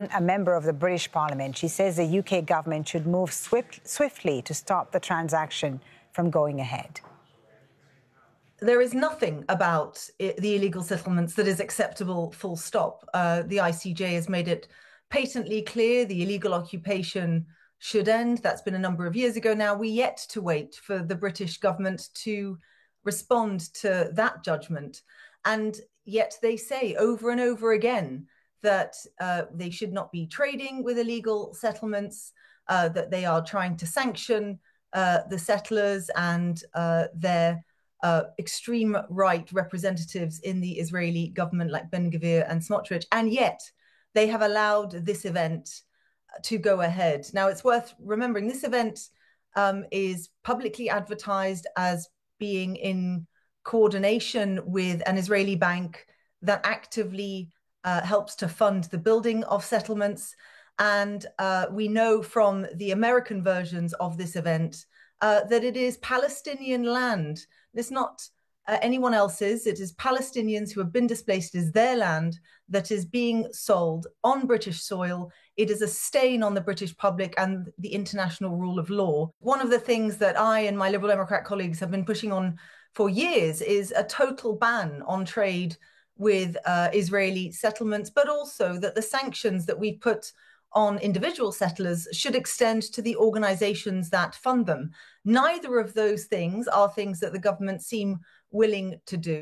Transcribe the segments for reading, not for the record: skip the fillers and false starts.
Khan, a member of the British Parliament. She says the UK government should move swiftly to stop the transaction from going ahead. There is nothing about the illegal settlements that is acceptable, full stop. The ICJ has made it patently clear the illegal occupation should end. That's been a number of years ago now. We're yet to wait for the British government to respond to that judgment. And yet they say over and over again that they should not be trading with illegal settlements, that they are trying to sanction the settlers and their extreme right representatives in the Israeli government like Ben-Gvir and Smotrich. And yet they have allowed this event to go ahead. Now, it's worth remembering this event is publicly advertised as being in coordination with an Israeli bank that actively helps to fund the building of settlements. And we know from the American versions of this event that it is Palestinian land. It's not anyone else's. It is Palestinians who have been displaced. It is their land that is being sold on British soil. It is a stain on the British public and the international rule of law. One of the things that I and my Liberal Democrat colleagues have been pushing on for years is a total ban on trade with Israeli settlements, but also that the sanctions that we've put on individual settlers should extend to the organizations that fund them. Neither of those things are things that the government seem willing to do.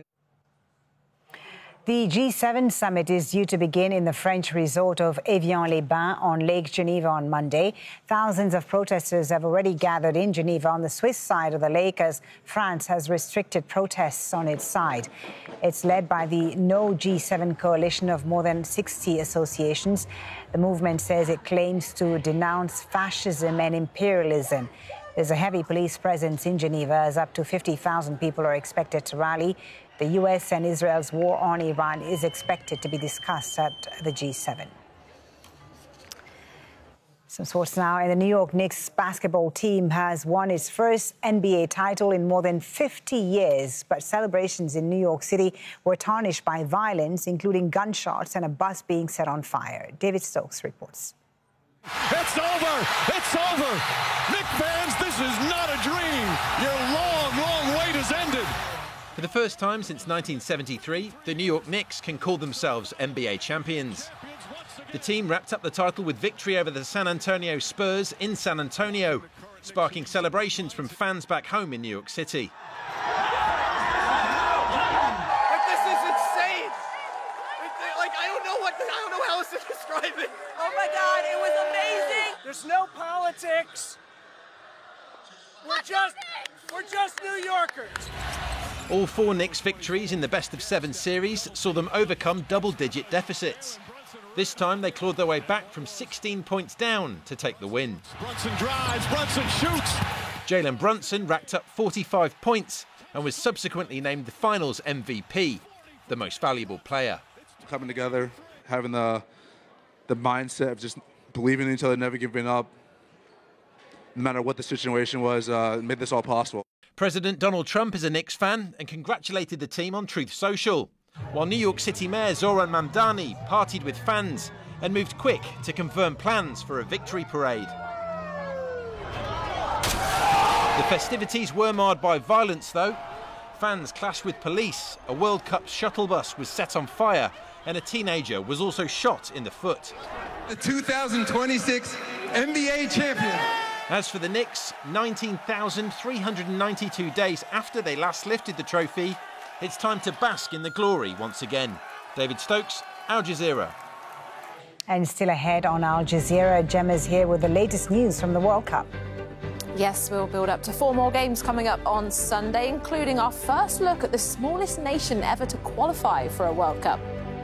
The G7 summit is due to begin in the French resort of Evian-les-Bains on Lake Geneva on Monday. Thousands of protesters have already gathered in Geneva on the Swiss side of the lake as France has restricted protests on its side. It's led by the No G7 coalition of more than 60 associations. The movement says it claims to denounce fascism and imperialism. There's a heavy police presence in Geneva as up to 50,000 people are expected to rally. The US and Israel's war on Iran is expected to be discussed at the G7. Some sports now. And the New York Knicks basketball team has won its first NBA title in more than 50 years. But celebrations in New York City were tarnished by violence, including gunshots and a bus being set on fire. David Stokes reports. It's over! It's over! Knicks fans, this is not a dream! Your long wait has ended! For the first time since 1973, the New York Knicks can call themselves NBA champions. The team wrapped up the title with victory over the San Antonio Spurs in San Antonio, sparking celebrations from fans back home in New York City. This is insane! I don't know how else to describe it. Oh my God, it was amazing! There's no politics. We're just New Yorkers. All four Knicks victories in the best-of-7 series saw them overcome double-digit deficits. This time they clawed their way back from 16 points down to take the win. Brunson drives, Brunson shoots. Jalen Brunson racked up 45 points and was subsequently named the Finals MVP, the most valuable player. Coming together, having the mindset of just believing in each other, never giving up, no matter what the situation was, made this all possible. President Donald Trump is a Knicks fan and congratulated the team on Truth Social, while New York City Mayor Zohran Mamdani partied with fans and moved quick to confirm plans for a victory parade. The festivities were marred by violence, though. Fans clashed with police, a World Cup shuttle bus was set on fire, and a teenager was also shot in the foot. The 2026 NBA champion. As for the Knicks, 19,392 days after they last lifted the trophy, it's time to bask in the glory once again. David Stokes, Al Jazeera. And still ahead on Al Jazeera, Gemma's here with the latest news from the World Cup. Yes, we'll build up to 4 more games coming up on Sunday, including our first look at the smallest nation ever to qualify for a World Cup.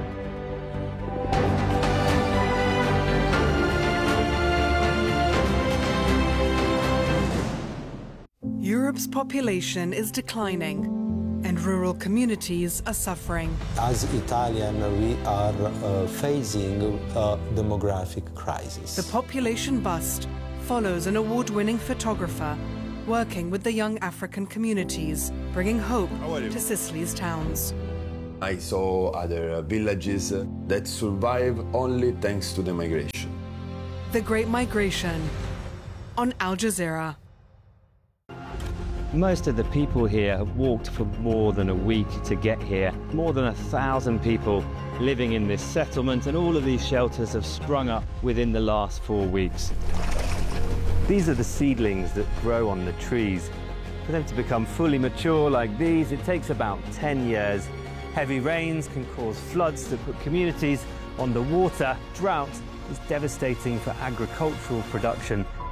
Europe's population is declining and rural communities are suffering. As Italian, we are facing a demographic crisis. The population bust follows an award-winning photographer working with the young African communities, bringing hope to Sicily's towns. I saw other villages that survive only thanks to the migration. The Great Migration on Al Jazeera. Most of the people here have walked for more than a week to get here. More than 1,000 people living in this settlement, and all of these shelters have sprung up within the last 4 weeks. These are the seedlings that grow on the trees. For them to become fully mature like these, it takes about 10 years. Heavy rains can cause floods that put communities on the water. Drought is devastating for agricultural production